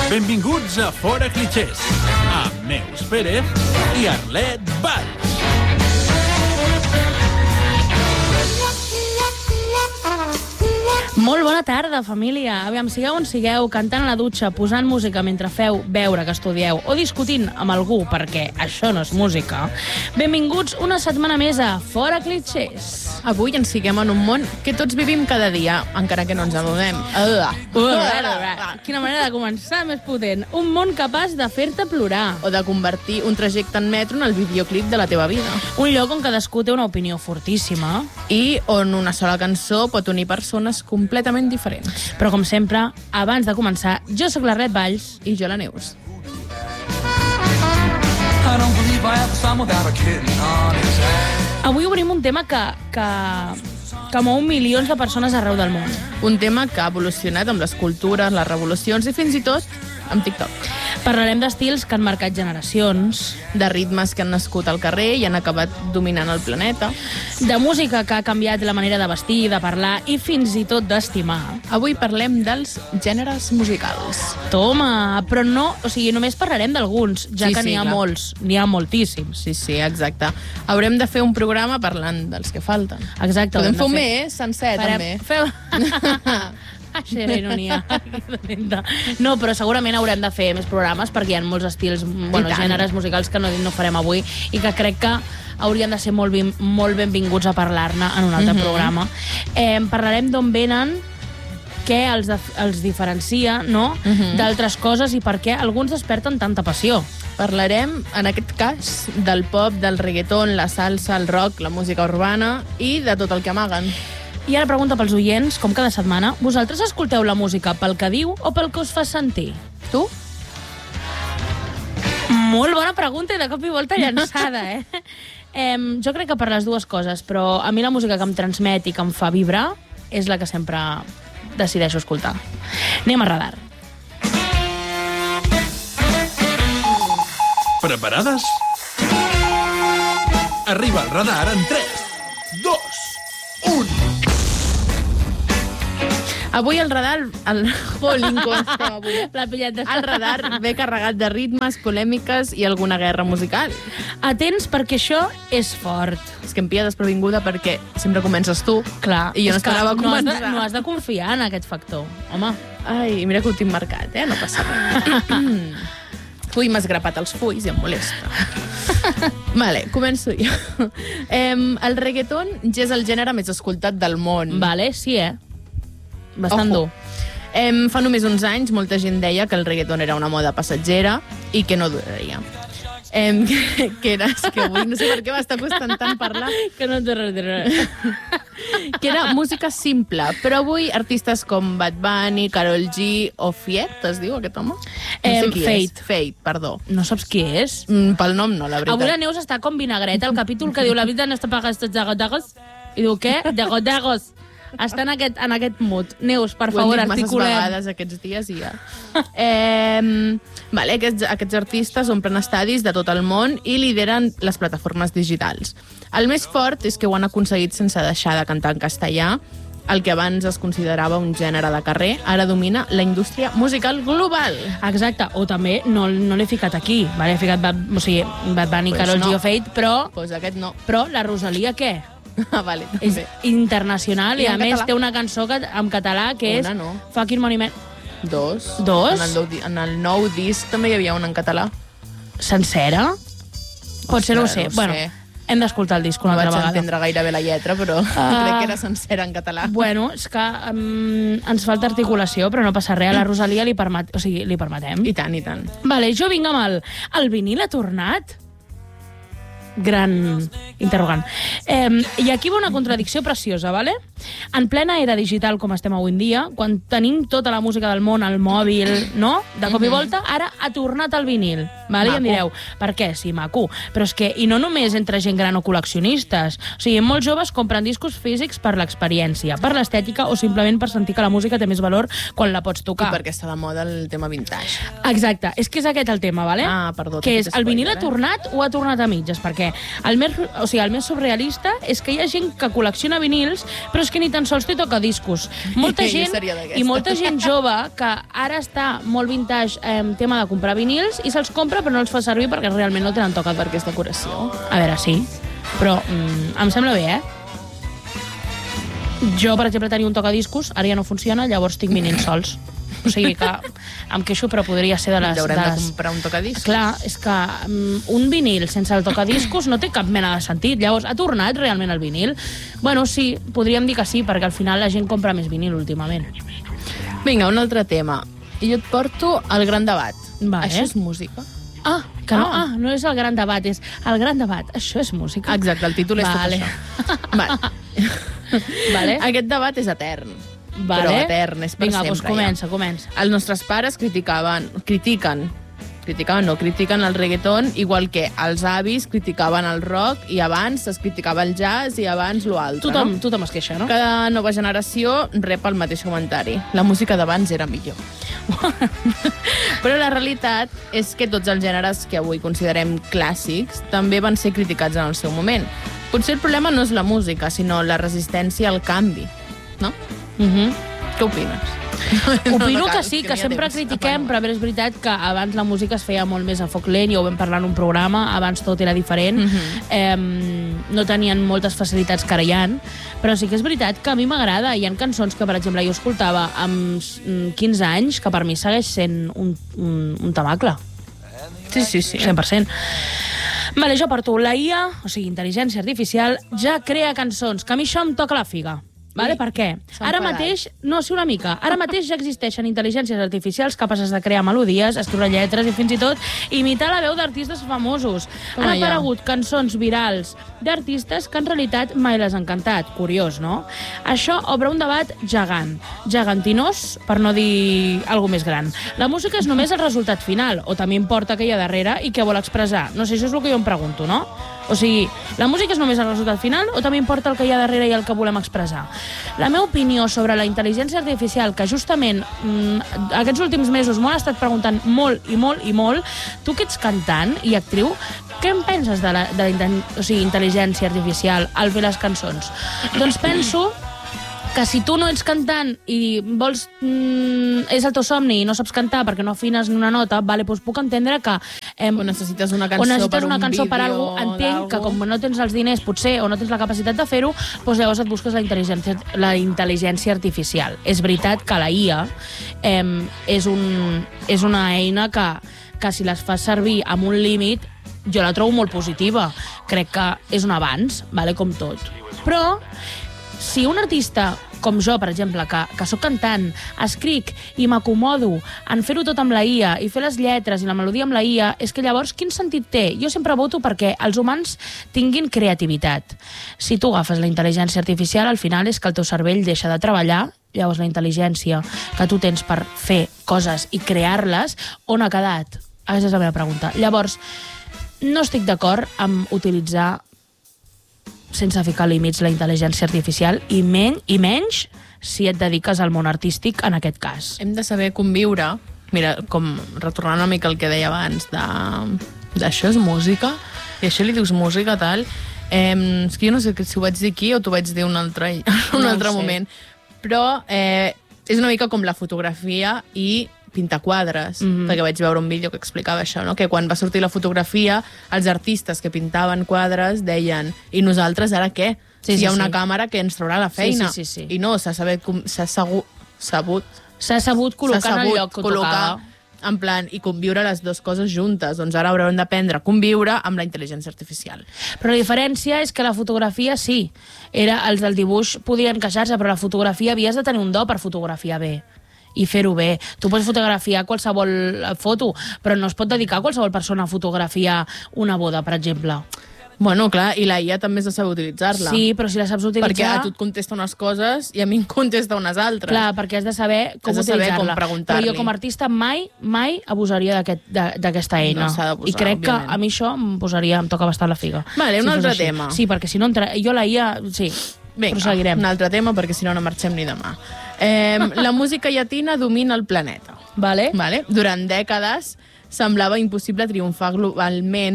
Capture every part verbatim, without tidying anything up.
Benvinguts a Fora Clichés, amb Neus Pérez i Arlet Valls. Molt bona tarda, família. Aviam, sigueu on sigueu, cantant a la dutxa, posant música mentre feu veure que estudieu o discutint amb algú perquè això no és música. Benvinguts una setmana més a Fora Clichés. Avui ens siguem en un món que tots vivim cada dia, encara que no ens adonem. Quina manera de començar més potent. Un món capaç de fer-te plorar. O de convertir un trajecte en metro en el videoclip de la teva vida. Un lloc on cadascú té una opinió fortíssima. I on una sola cançó pot unir persones completament diferents. Però, com sempre, abans de començar, jo sóc l'Arlet Valls. I jo la Neus. Avui obrim un tema que, que, que mou milions de persones arreu del món. Un tema que ha evolucionat amb les cultures, les revolucions i fins i tot amb TikTok. Parlarem d'estils que han marcat generacions, de ritmes que han nascut al carrer i han acabat dominant el planeta, de música que ha canviat la manera de vestir, de parlar i fins i tot d'estimar. Avui parlem dels gèneres musicals. Toma, però no, o sigui, només parlarem d'alguns, ja Sí, que sí, n'hi ha clar. molts, n'hi ha moltíssims. Sí, sí, exacte. Haurem de fer un programa parlant dels que falten. Exacte. Podem haurem fer un de mes sencer, també. Feu... Això era ironia. No, però segurament haurem de fer més programes perquè hi ha molts estils, bueno, gèneres musicals que no, no farem avui i que crec que haurien de ser molt, ben, molt benvinguts a parlar-ne en un altre mm-hmm. programa. Eh, parlarem d'on venen, què els, els diferencia, no?, mm-hmm. d'altres coses i per què alguns desperten tanta passió. Parlarem, en aquest cas, del pop, del reggaeton, la salsa, el rock, la música urbana i de tot el que amaguen. I ara pregunta pels oients, com cada setmana, vosaltres escolteu la música pel que diu o pel que us fa sentir? Tu? Molt bona pregunta i de cop i volta llançada, eh? eh? Jo crec que per les dues coses, però a mi la música que em transmet i que em fa vibrar és la que sempre decideixo escoltar. Anem a Radar. Preparades? Arriba el Radar en tres, dos, un... Avui el radar... El... Jolín, com estem avui. La pillet de... El radar ve carregat de ritmes, polèmiques i alguna guerra musical. Atents, perquè això és fort. És que em pilla desprevinguda perquè sempre comences tu. Clar, I jo no és que esperava no has, començar. de, no has de confiar en aquest factor. Home. Ai, mira que ho tinc marcat, eh? No passa res. Ui, m'has grapat els fulls i em molesta. Vale, començo jo. Eh, el reggaeton ja és el gènere més escoltat del món. Vale, sí, eh? Bastant Ojo. dur. Eh, fa només uns anys molta gent deia que el reggaeton era una moda passatgera i que no duraria. Eh, que, que era, és que avui no sé per què m'està costant tant parlar. Que no te res. Que era música simple, però avui artistes com Bad Bunny, Karol G o Fiet, es diu aquest home? No Eh, sé qui Fate. és. Fate, perdó. No saps qui és? Mm, pel nom no, la veritat. Avui la Neus està com vinagreta, el capítol que diu la vida no està pagada estos dagos. I diu, què? Dagos. Està en aquest, en aquest mood. Neus, per Ho favor, hem dit masses articulem. vegades aquests dies i ja. eh, vale, aquests, aquests artistes omplen estadis de tot el món i lideren les plataformes digitals. El més fort és que ho han aconseguit sense deixar de cantar en castellà. El que abans es considerava un gènere de carrer, ara domina la indústria musical global. Exacte, o també no, no l'he ficat aquí, vale? He ficat Bad, o sigui, Bad Bunny, Pues Karol no. G o Fate, però, Pues aquest no. però la Rosalia què? Ah, vale, És també. internacional i, I a en més català? té una cançó que, en català que Una és no. Fucking Money Man. Dos. Dos? En el, nou, di- en el nou disc també hi havia un en català. Sencera? Potser no ho sé. no ho Bueno, sé. hem d'escoltar el disc una No altra vaig vegada. entendre gaire bé la lletra, però crec que era sencera en català. Bueno, és que um, ens falta articulació, però no passa res. A la Rosalia li, permet, o sigui, li permetem. I tant, i tant. Vale, jo vinc amb el... El vinil ha tornat? Gran interrogant. Eh, I aquí va una contradicció preciosa, vale? En plena era digital com estem avui en dia, quan tenim tota la música del món al mòbil, no? De cop i volta, ara ha tornat el vinil. Vale? I em direu, per què? Sí, maco. Però és que, i no només entre gent gran o col·leccionistes. O sigui, molts joves compren discos físics per l'experiència, per l'estètica o simplement per sentir que la música té més valor quan la pots I tocar. perquè està de moda el tema vintage. Exacte, és que és aquest el tema, vale? Ah, perdó, Que t'he és, fet el vinil ha spoiler, eh? tornat o ha tornat a mitges? Perquè perquè el més, o sigui, el més surrealista és que hi ha gent que col·lecciona vinils, però és que ni tan sols té tocadiscos. Molta gent, i molta gent jove que ara està molt vintage en eh, tema de comprar vinils i se'ls compra però no els fa servir perquè realment no tenen tocat per aquesta decoració. A veure, sí, però mm, em sembla bé, eh? Jo, per exemple, tenia un tocadiscos, ara ja no funciona, llavors tinc vinils sols. O sigui que em queixo, però podria ser de les... Haurem de de comprar un tocadiscos. Clar, és que um, un vinil sense el tocadiscos no té cap mena de sentit. Llavors, ha tornat realment el vinil? Bueno, sí, podríem dir que sí, perquè al final la gent compra més vinil últimament. Vinga, un altre tema. I jo et porto el gran debat. Vale. Això és música? Ah, que no, Ah. ah, no és el gran debat, és el gran debat. Això és música? Exacte, el títol és Vale. tot això. Vale. Vale. Aquest debat és etern. Vale. Però etern, és per Vinga, sempre. doncs comença, comença. Els nostres pares criticaven, critiquen, criticaven, no, critiquen el reggaeton, igual que els avis criticaven el rock i abans es criticava el jazz i abans lo altre, Tothom, no? tothom es queixa, no? Cada nova generació rep el mateix comentari. La música d'abans era millor. Però la realitat és que tots els gèneres que avui considerem clàssics també van ser criticats en el seu moment. Potser el problema no és la música, sinó la resistència al canvi, no? Mhm. Què opines? Opino No, que no, sí, que que n'hi ha sempre temps. critiquem, però és veritat que abans la música es feia molt més a foc lent, ja ho vam parlar en un programa, abans tot era diferent, Mhm. eh, no tenien moltes facilitats que ara hi ha, però sí que és veritat que a mi m'agrada. Hi ha cançons que, per exemple, jo escoltava amb quinze anys, que per mi segueix sent un, un, un tamacle. Sí, sí, sí. cent per cent. Vale, jo porto la I A, o sigui, intel·ligència artificial, ja crea cançons, que a mi això em toca la figa. Vale? Ui, Per què? s'ha Ara enfadat. mateix, no, sí, una mica. Ara mateix ja existeixen intel·ligències artificials capaces de crear melodies, escriure lletres i fins i tot imitar la veu d'artistes famosos. Toma Han ja. aparegut cançons virals d'artistes que en realitat mai les han cantat. Curiós, no? Això obre un debat gegant, gegantinós, per no dir alguna més gran. La música és només el resultat final, o també importa què hi ha darrere i què vol expressar. No sé, això és el que jo em pregunto, no? O sigui, la música és només el resultat final o també importa el que hi ha darrere i el que volem expressar? La meva opinió sobre la intel·ligència artificial, que justament mmm, aquests últims mesos m'ho han estat preguntant molt i molt i molt, tu que ets cantant i actriu, què en penses de la, de la intel- o sigui, intel·ligència artificial al fer les cançons? Doncs penso que si tu no ets cantant i vols mm, és el teu somni i no saps cantar perquè no afines ni una nota, vale, doncs puc entendre que eh, O necessites una cançó o necessites per una un cançó per vídeo algú, entenc d'algú. que com no tens els diners potser o no tens la capacitat de fer-ho, doncs llavors et busques la intel·ligència, la intel·ligència artificial. És veritat que la I A eh, és, un, és una eina que, que si les fas servir amb un límit jo la trobo molt positiva. Crec que és un avanç, vale, com tot. Però si un artista com jo, per exemple, que, que sóc cantant, escric i m'acomodo en fer-ho tot amb la I A i fer les lletres i la melodia amb la I A, és que llavors quin sentit té? Jo sempre voto perquè els humans tinguin creativitat. Si tu agafes la intel·ligència artificial, al final és que el teu cervell deixa de treballar, llavors la intel·ligència que tu tens per fer coses i crear-les, on ha quedat? Aquesta és la meva pregunta. Llavors, no estic d'acord amb utilitzar sense ficar límits la intel·ligència artificial i, men i menys si et dediques al món artístic en aquest cas. Hem de saber conviure, mira, com retornant una mica al que deia abans, de d'això és música, i això li dius música, tal, eh, és que jo no sé si ho vaig dir aquí o t'ho vaig dir un altre, un No ho altre sé. moment, però eh, és una mica com la fotografia i pintar quadres, Mhm. perquè vaig veure un vídeo que explicava això, no? Que quan va sortir la fotografia, els artistes que pintaven quadres deien, i nosaltres ara què? Sí, si hi ha sí, una sí. càmera que ens traurà la feina. Sí, sí, sí, sí. I no, s'ha sabut, s'ha segur, sabut S'ha sabut col·locar s'ha en el sabut lloc que col·locar tocava. en plan, i conviure les dues coses juntes. Doncs ara haurem d'aprendre a conviure amb la intel·ligència artificial. Però la diferència és que la fotografia sí, era, els del dibuix podien queixar-se, però la fotografia havies de tenir un do per fotografiar bé i fer-ho bé. Tu pots fotografiar qualsevol foto, però no es pot dedicar a qualsevol persona a fotografiar una boda, per exemple. Bueno, clar, i la I A també has de saber utilitzar-la. Sí, però si la saps utilitzar... Perquè a tu et contesta unes coses i a mi em contesta unes altres. Clar, perquè has de saber com Has de saber utilitzar-la. com preguntar-li. Però jo com a artista mai, mai abusaria d'aquest- de- d'aquesta eina. No s'ha d'abusar, I crec òbviament. que a mi això em posaria, em toca bastant la figa. Vale, un si fos altre així. tema. Sí, perquè si no entra... Jo la I A... Sí, Vinga, proseguirem. un altre tema, perquè si no no marxem ni demà. Eh, la música llatina domina el planeta. Vale? Vale? Durant dècades semblava impossible triomfar globalment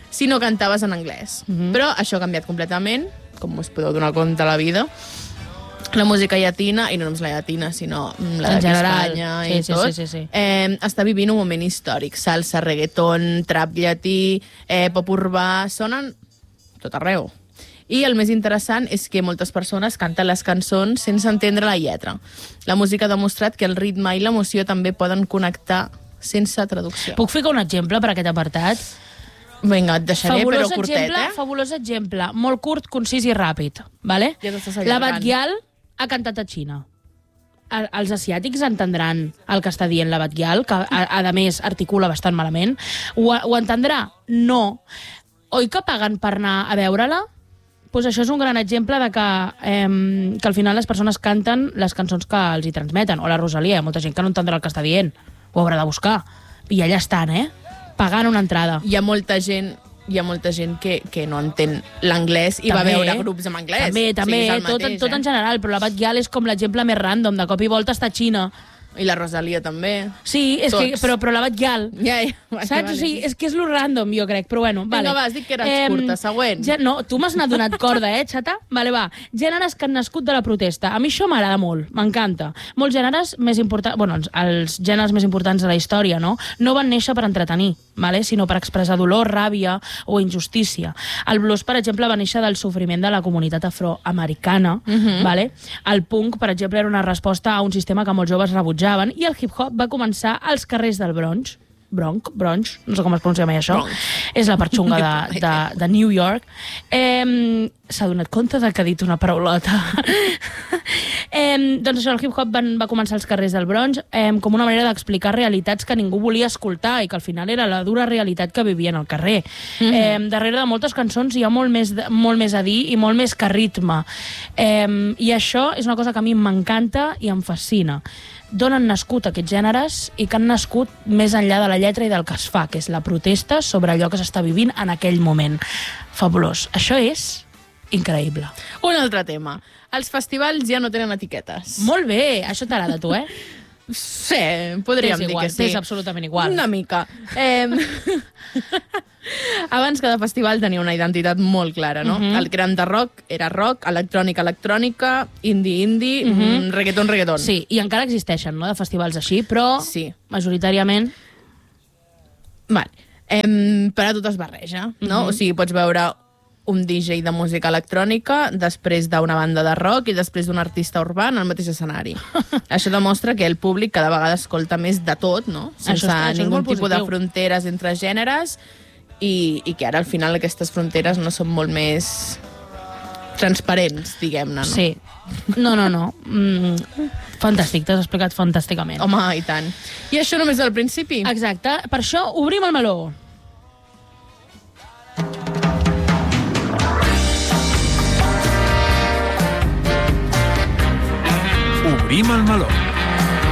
si no cantaves en anglès. Mhm. Però això ha canviat completament, com us podeu donar compte a la vida. La música llatina, i no només la llatina, sinó mm, la En d'aquí general. Espanya Sí, i sí, tot, sí, sí, sí. Eh, està vivint un moment històric. Salsa, reggaeton, trap llatí, eh, pop urbà, sonen tot arreu. I el més interessant és que moltes persones canten les cançons sense entendre la lletra. La música ha demostrat que el ritme i l'emoció també poden connectar sense traducció. Puc ficar un exemple per aquest apartat? Vinga, et deixaré, Fabulós però curtet, exemple, eh? fabulós exemple, molt curt, concís i ràpid, vale? Ja t'estàs La allargant. Batguial ha cantat a Xina. El- Els asiàtics entendran el que està dient la Batguial, que a, a més articula bastant malament. Ho, ho entendrà? No. Oi que paguen per anar a veure-la? Pues això és un gran exemple de que, eh, que al final les persones canten les cançons que els hi transmeten. O la Rosalia, hi ha molta gent que no entendrà el que està dient. Ho haurà de buscar. I allà estan, eh? Pagant una entrada. Hi ha molta gent hi ha molta gent que, que no entén l'anglès i va També, veure grups en anglès. També, també, o sigui, és el tot, mateix, tot en eh? general, però la Batguial és com l'exemple més random, de cop i volta està a Xina. I la Rosalia també. Sí, és que, Tots. però, però la Batguial... Ja, ja. Vale, Saps? vale. O sigui, és que és lo random, jo crec, però bueno, vale. Vinga, va, has dit que eres curta. Següent. Ja, no, tu m'has anat donat corda, eh, xata? Vale, va. Gèneres que han nascut de la protesta. A mi això m'agrada molt, m'encanta. Molts gèneres més importants... Bueno, els, els gèneres més importants de la història, no? No van néixer per entretenir, vale? Sinó per expressar dolor, ràbia o injustícia. El blues, per exemple, va néixer del sofriment de la comunitat afroamericana, Mhm. vale? El punk, per exemple, era una resposta a un sistema que molts joves rebutjaven, i el hip-hop va començar als carrers del Bronx. Bronx, Bronx, no sé com es pronuncia mai això. Bronx. És la part xunga de, de, de New York. Eh, S'ha donat compte de que ha dit una paraulota. eh, doncs això, el hip-hop van, va començar als carrers del Bronx eh, com una manera d'explicar realitats que ningú volia escoltar i que al final era la dura realitat que vivien al carrer. Mm -hmm. eh, darrere de moltes cançons hi ha molt més, de, molt més a dir i molt més que ritme. Eh, I això és una cosa que a mi m'encanta i em fascina. D'on han nascut aquests gèneres i que han nascut més enllà de la lletra i del que es fa, que és la protesta sobre allò que s'està vivint en aquell moment. Fabulós. Això és increïble. Un altre tema. Els festivals ja no tenen etiquetes. Molt bé, això t'agrada a tu, eh? Sí, podríem T'és dir igual, que sí. t'és absolutament igual. Una mica. Eh, abans cada festival tenia una identitat molt clara, no? Mhm. El que eren de rock era rock, electrònica, electrònica, indie, indie, mm -hmm. reggaeton, reggaeton. Sí, i encara existeixen, no?, de festivals així, però Sí. majoritàriament... Vale. Eh, però tot es barreja, no? Mhm. O sigui, pots veure un D J de música electrònica després d'una banda de rock i després d'un artista urbà en el mateix escenari. Això demostra que el públic cada vegada escolta més de tot, no? Sense Això és- això és ningú molt tipus de positiu. fronteres entre gèneres i, i que ara al final aquestes fronteres no són molt més transparents, diguem-ne, no? Sí. No, no, no. Mm, fantàstic, t'has explicat fantàsticament. Home, i tant. I això només al principi. Exacte. Per això obrim el meló. Obrim el meló.